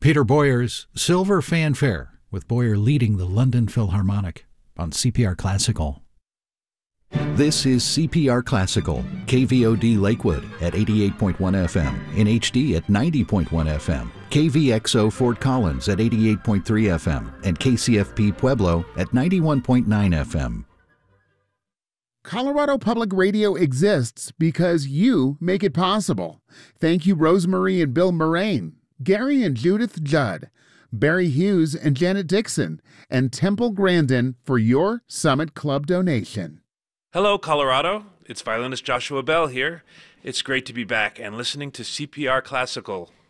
Peter Boyer's Silver Fanfare, with Boyer leading the London Philharmonic on CPR Classical. This is CPR Classical, KVOD Lakewood at 88.1 FM, in HD at 90.1 FM, KVXO Fort Collins at 88.3 FM, and KCFP Pueblo at 91.9 FM. Colorado Public Radio exists because you make it possible. Thank you, Rosemarie and Bill Moraine, Gary and Judith Judd, Barry Hughes and Janet Dixon, and Temple Grandin for your Summit Club donation. Hello, Colorado. It's violinist Joshua Bell here. It's great to be back and listening to CPR Classical.